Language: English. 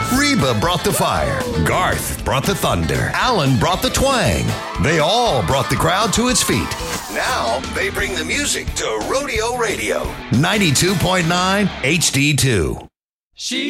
Reba brought the fire. Garth brought the thunder. Alan brought the twang. They all brought the crowd to its feet. Now they bring the music to Rodeo Radio. 92.9 HD2.